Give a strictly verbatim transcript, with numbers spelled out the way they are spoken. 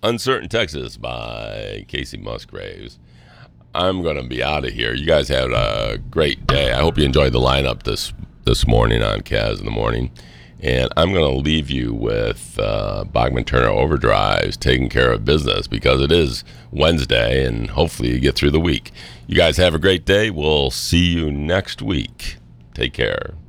Uncertain Texas by Casey Musgraves. I'm going to be out of here. You guys had a great day. I hope you enjoyed the lineup this this morning on Kaz in the Morning. And I'm going to leave you with uh, Bachman Turner Overdrive's Taking Care of Business, because it is Wednesday, and hopefully you get through the week. You guys have a great day. We'll see you next week. Take care.